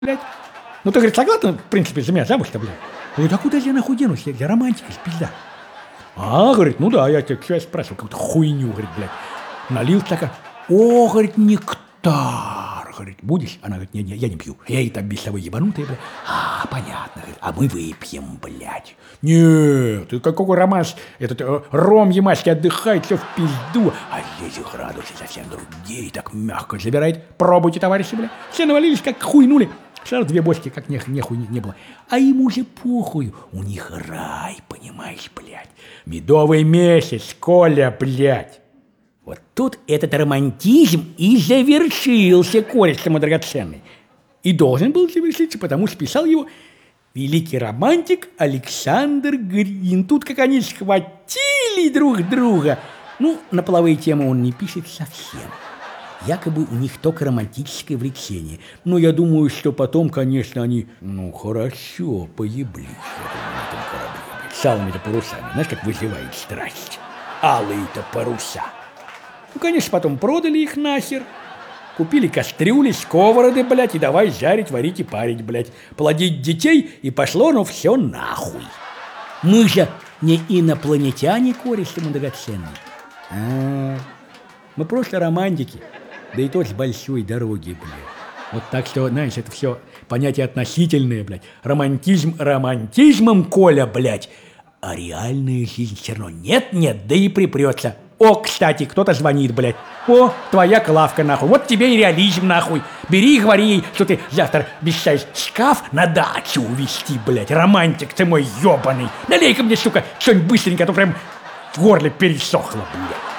блядь. Ну, ты, говорит, согласна, в принципе, за меня замуж-то, блядь? Говорит, а куда я нахуй денусь? Я романтика, пизда. А, говорит, ну да, я тебя что я спрашивал, какую-то хуйню, говорит, блядь. Налил стакан. О, говорит, нектар, говорит, будешь? Она говорит, не, я не пью. Я и там без собой ебанутая, блядь. А, понятно, говорит, а мы выпьем, блядь. Нет, ты какой романс, этот ром ямайский отдыхает, все в пизду. А здесь градусы совсем другие, так мягко забирает. Пробуйте, товарищи, блядь. Все навалились, как хуйнули. Сразу две бочки, как нехуй не было. А ему же похуй. У них рай, понимаешь, блядь. Медовый месяц, Коля, блядь. Вот тут этот романтизм и завершился, Коля, мой драгоценный. И должен был завершиться, потому что писал его великий романтик Александр Грин. Тут как они схватили друг друга. Ну, на половые темы он не пишет совсем. Якобы у них только романтическое влечение. Но я думаю, что потом, конечно, они, ну, хорошо поеблись на этом корабле. С алыми-то парусами. Знаешь, как вызывает страсть? Алые-то паруса. Ну, конечно, потом продали их нахер. Купили кастрюли, сковороды, блядь, и давай жарить, варить и парить, блядь. Плодить детей, и пошло, ну, все нахуй. Мы же не инопланетяне, корешки мы драгоценные. Мы просто романтики. Да и то с большой дороги, блядь. Вот так что, знаешь, это все понятие относительное, блядь. Романтизм романтизмом, Коля, блядь. А реальная жизнь все равно нет-нет, да и припрется. О, кстати, кто-то звонит, блядь. О, твоя Клавка, нахуй. Вот тебе и реализм, нахуй. Бери и говори ей, что ты завтра обещаешь шкаф на дачу увезти, блядь. Романтик ты мой ебаный. Налей-ка мне, сука, что-нибудь быстренько, а то прям в горле пересохло, блядь.